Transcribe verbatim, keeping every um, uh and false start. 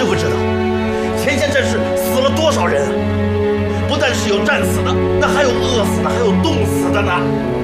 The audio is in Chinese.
知不知道，前线战士死了多少人啊？不但是有战死的，那还有饿死的，还有冻死的呢。